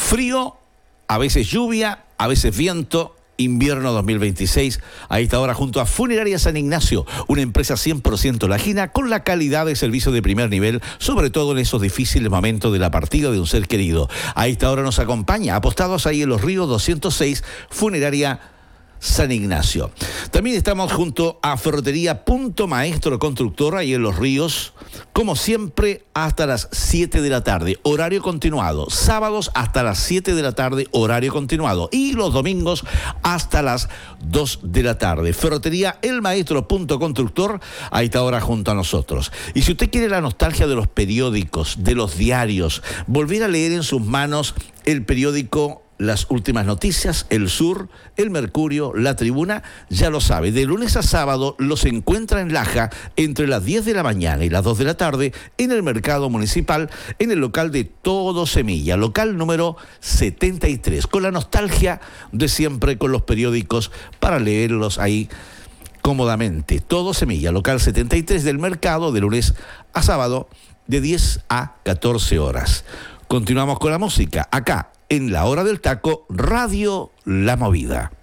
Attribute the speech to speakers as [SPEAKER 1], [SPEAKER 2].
[SPEAKER 1] Frío, a veces lluvia, a veces viento. Invierno 2026, a esta hora junto a Funeraria San Ignacio, una empresa 100% lajina con la calidad de servicio de primer nivel, sobre todo en esos difíciles momentos de la partida de un ser querido. A esta hora nos acompaña, apostados ahí en Los Ríos 206, Funeraria San Ignacio. También estamos junto a Ferretería Punto Maestro Constructor, ahí en Los Ríos, como siempre, hasta las 7 de la tarde, horario continuado. Sábados hasta las 7 de la tarde, horario continuado. Y los domingos hasta las 2 de la tarde. Ferretería El Maestro Punto Constructor, a esta hora junto a nosotros. Y si usted quiere la nostalgia de los periódicos, de los diarios, volver a leer en sus manos el periódico Las Últimas Noticias, El Sur, El Mercurio, La Tribuna, ya lo sabe, de lunes a sábado los encuentra en Laja entre las 10 de la mañana y las 2 de la tarde en el Mercado Municipal, en el local de Todo Semilla, local número 73, con la nostalgia de siempre con los periódicos para leerlos ahí cómodamente. Todo Semilla, local 73 del Mercado, de lunes a sábado, de 10 a 14 horas. Continuamos con la música, acá en La Hora del Taco, Radio La Movida.